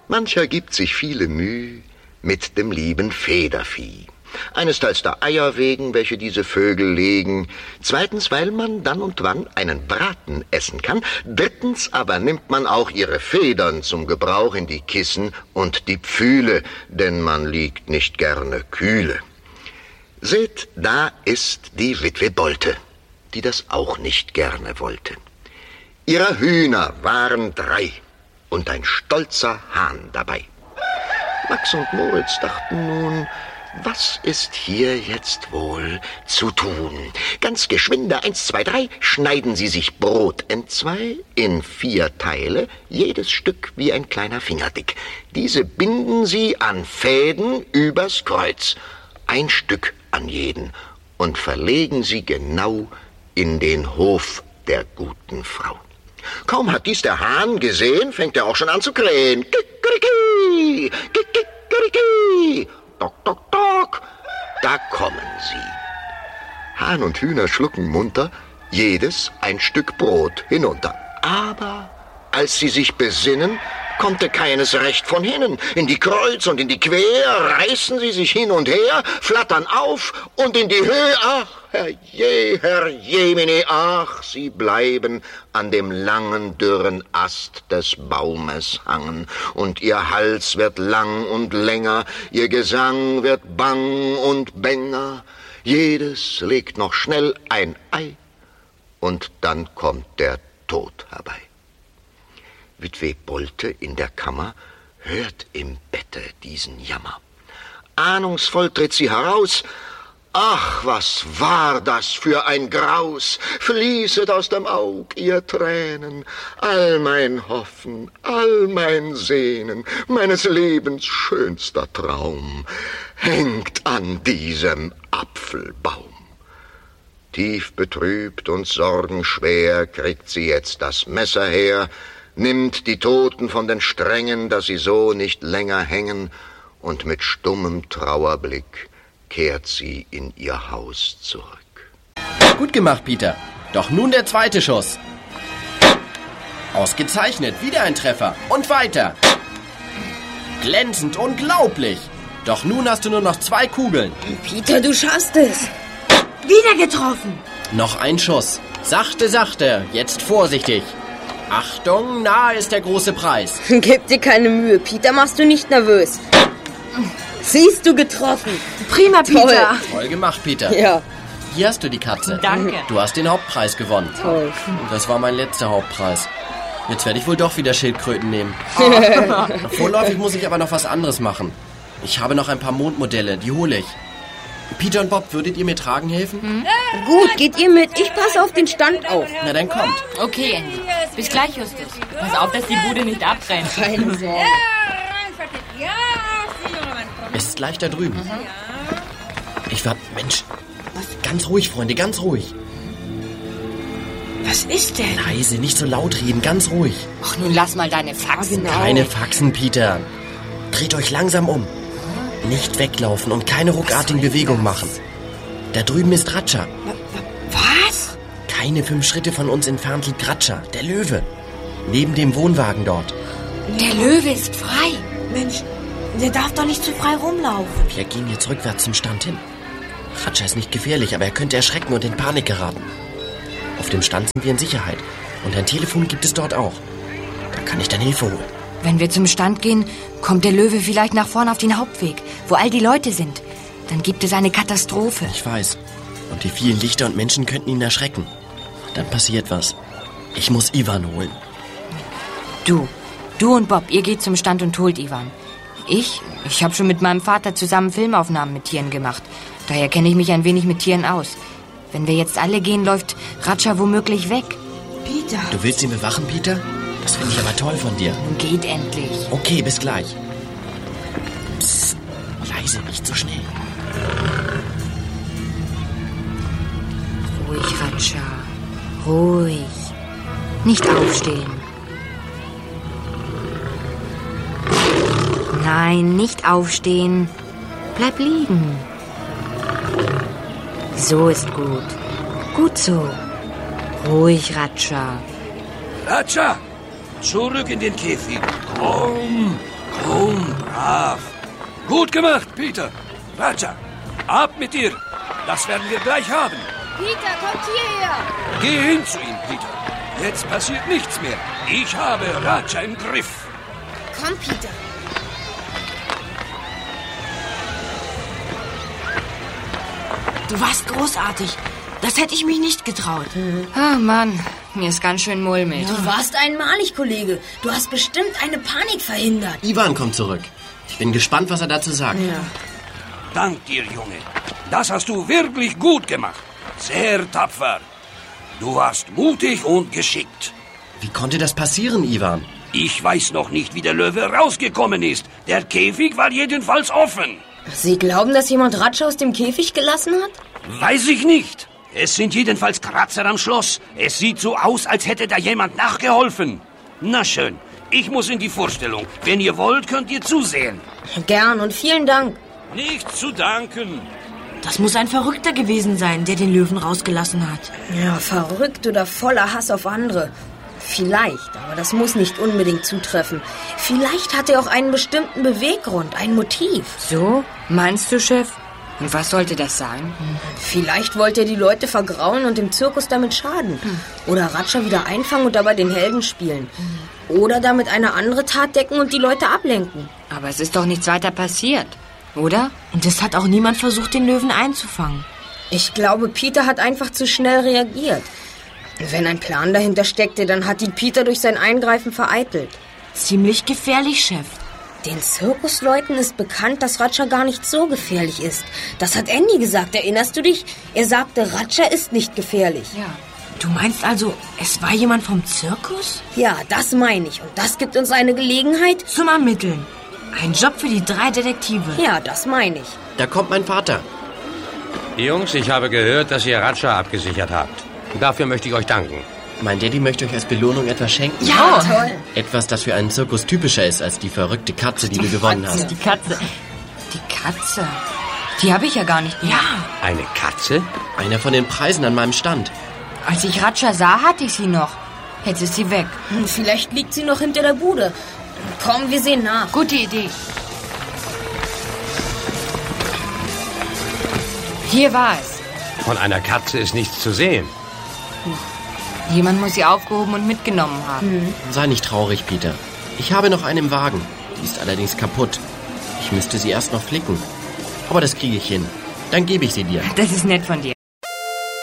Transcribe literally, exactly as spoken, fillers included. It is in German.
Mancher gibt sich viele Mühe mit dem lieben Federvieh. Eines teils der Eier wegen, welche diese Vögel legen. Zweitens, weil man dann und wann einen Braten essen kann. Drittens aber nimmt man auch ihre Federn zum Gebrauch in die Kissen und die Pfühle, denn man liegt nicht gerne kühle. Seht, da ist die Witwe Bolte, die das auch nicht gerne wollte. Ihrer Hühner waren drei und ein stolzer Hahn dabei. Max und Moritz dachten nun, was ist hier jetzt wohl zu tun? Ganz geschwinde, eins, zwei, drei, schneiden sie sich Brot entzwei in vier Teile, jedes Stück wie ein kleiner Finger dick. Diese binden sie an Fäden übers Kreuz, ein Stück an jeden, und verlegen sie genau in den Hof der guten Frau. Kaum hat dies der Hahn gesehen, fängt er auch schon an zu krähen. Kikeriki, kikeriki. Dock, dock, dock, da kommen sie. Hahn und Hühner schlucken munter, jedes ein Stück Brot hinunter. Aber als sie sich besinnen, kommt keines recht von hinnen. In die Kreuz und in die Quer reißen sie sich hin und her, flattern auf und in die Höhe. Ach, herrje, herrjemine, ach, sie bleiben an dem langen, dürren Ast des Baumes hangen. Und ihr Hals wird lang und länger, ihr Gesang wird bang und bänger. Jedes legt noch schnell ein Ei, und dann kommt der Tod herbei. Witwe Bolte in der Kammer hört im Bette diesen Jammer. Ahnungsvoll tritt sie heraus. Ach, was war das für ein Graus! Fließet aus dem Aug ihr Tränen, all mein Hoffen, all mein Sehnen, meines Lebens schönster Traum, hängt an diesem Apfelbaum. Tief betrübt und sorgenschwer kriegt sie jetzt das Messer her, nimmt die Toten von den Strängen, dass sie so nicht länger hängen, und mit stummem Trauerblick kehrt sie in ihr Haus zurück. Gut gemacht, Peter. Doch nun der zweite Schuss. Ausgezeichnet, wieder ein Treffer. Und weiter. Glänzend, unglaublich. Doch nun hast du nur noch zwei Kugeln. Peter, du schaffst es. Wieder getroffen. Noch ein Schuss. Sachte, sachte. Jetzt vorsichtig. Achtung, nahe ist der große Preis. Gib dir keine Mühe, Peter, machst du nicht nervös. Siehst du, getroffen. Prima, Peter. Toll, Toll gemacht, Peter. Ja. Hier hast du die Katze. Danke. Du hast den Hauptpreis gewonnen. Toll. Das war mein letzter Hauptpreis. Jetzt werde ich wohl doch wieder Schildkröten nehmen. Vorläufig muss ich aber noch was anderes machen. Ich habe noch ein paar Mondmodelle, die hole ich. Peter und Bob, würdet ihr mir tragen helfen? Hm? Gut, geht ihr mit. Ich passe auf den Stand auf. Na, dann kommt. Okay, Andy. Bis gleich, Justus. Pass auf, dass die Bude nicht abbrennt. Keine Sorge. Es ist gleich da drüben. Mhm. Ich war... Mensch. Ganz ruhig, Freunde, ganz ruhig. Was ist denn? Leise, nicht so laut reden, ganz ruhig. Ach, nun lass mal deine Faxen. Ja, genau. Keine Faxen, Peter. Dreht euch langsam um. Nicht weglaufen und keine ruckartigen Bewegungen machen. Da drüben ist Ratscha. Was? Keine fünf Schritte von uns entfernt liegt Ratscha, der Löwe. Neben dem Wohnwagen dort. Der Löwe ist frei. Mensch, der darf doch nicht zu frei rumlaufen. Wir gehen jetzt rückwärts zum Stand hin. Ratscha ist nicht gefährlich, aber er könnte erschrecken und in Panik geraten. Auf dem Stand sind wir in Sicherheit. Und ein Telefon gibt es dort auch. Da kann ich dann Hilfe holen. Wenn wir zum Stand gehen, kommt der Löwe vielleicht nach vorne auf den Hauptweg, wo all die Leute sind. Dann gibt es eine Katastrophe. Ich weiß. Und die vielen Lichter und Menschen könnten ihn erschrecken. Dann passiert was. Ich muss Ivan holen. Du, du und Bob, ihr geht zum Stand und holt Ivan. Ich, ich habe schon mit meinem Vater zusammen Filmaufnahmen mit Tieren gemacht. Daher kenne ich mich ein wenig mit Tieren aus. Wenn wir jetzt alle gehen, läuft Ratscha womöglich weg. Peter. Du willst ihn bewachen, Peter? Das finde ich aber toll von dir. Nun geht endlich. Okay, bis gleich. Psst, leise, nicht so schnell. Ruhig, Ratscha. Ruhig. Nicht aufstehen. Nein, nicht aufstehen. Bleib liegen. So ist gut. Gut so. Ruhig, Ratscha. Ratscha, zurück in den Käfig. Komm, Komm, brav. Gut gemacht, Peter. Raja, ab mit dir. Das werden wir gleich haben. Peter, kommt hierher! Geh hin zu ihm, Peter. Jetzt passiert nichts mehr. Ich habe Raja im Griff. Komm, Peter. Du warst großartig. Das hätte ich mich nicht getraut. Ah, Mann, mir ist ganz schön mulmig. Du warst einmalig, Kollege. Du hast bestimmt eine Panik verhindert. Ivan kommt zurück. Ich bin gespannt, was er dazu sagt. Ja. Dank dir, Junge. Das hast du wirklich gut gemacht. Sehr tapfer. Du warst mutig und geschickt. Wie konnte das passieren, Ivan? Ich weiß noch nicht, wie der Löwe rausgekommen ist. Der Käfig war jedenfalls offen. Sie glauben, dass jemand Raja aus dem Käfig gelassen hat? Weiß ich nicht. Es sind jedenfalls Kratzer am Schloss. Es sieht so aus, als hätte da jemand nachgeholfen. Na schön, ich muss in die Vorstellung. Wenn ihr wollt, könnt ihr zusehen. Gern und vielen Dank. Nichts zu danken. Das muss ein Verrückter gewesen sein, der den Löwen rausgelassen hat. Ja, verrückt oder voller Hass auf andere. Vielleicht, aber das muss nicht unbedingt zutreffen. Vielleicht hat er auch einen bestimmten Beweggrund, ein Motiv. So? Meinst du, Chef? Und was sollte das sein? Vielleicht wollte er die Leute vergraulen und dem Zirkus damit schaden. Oder Raja wieder einfangen und dabei den Helden spielen. Oder damit eine andere Tat decken und die Leute ablenken. Aber es ist doch nichts weiter passiert, oder? Und es hat auch niemand versucht, den Löwen einzufangen. Ich glaube, Peter hat einfach zu schnell reagiert. Wenn ein Plan dahinter steckte, dann hat ihn Peter durch sein Eingreifen vereitelt. Ziemlich gefährlich, Chef. Den Zirkusleuten ist bekannt, dass Raja gar nicht so gefährlich ist. Das hat Andy gesagt, erinnerst du dich? Er sagte, Raja ist nicht gefährlich. Ja. Du meinst also, es war jemand vom Zirkus? Ja, das meine ich. Und das gibt uns eine Gelegenheit zum Ermitteln. Ein Job für die drei Detektive. Ja, das meine ich. Da kommt mein Vater. Jungs, ich habe gehört, dass ihr Raja abgesichert habt. Dafür möchte ich euch danken. Mein Daddy möchte euch als Belohnung etwas schenken. Ja, toll. Etwas, das für einen Zirkus typischer ist als die verrückte Katze, die, die du gewonnen Katze. hast. Die Katze. Die Katze. Die habe ich ja gar nicht mehr. Ja. Eine Katze? Einer von den Preisen an meinem Stand. Als ich Raja sah, hatte ich sie noch. Jetzt ist sie weg. Hm, vielleicht liegt sie noch hinter der Bude. Komm, wir sehen nach. Gute Idee. Hier war es. Von einer Katze ist nichts zu sehen. Jemand muss sie aufgehoben und mitgenommen haben. Sei nicht traurig, Peter. Ich habe noch eine im Wagen. Die ist allerdings kaputt. Ich müsste sie erst noch flicken. Aber das kriege ich hin. Dann gebe ich sie dir. Das ist nett von dir.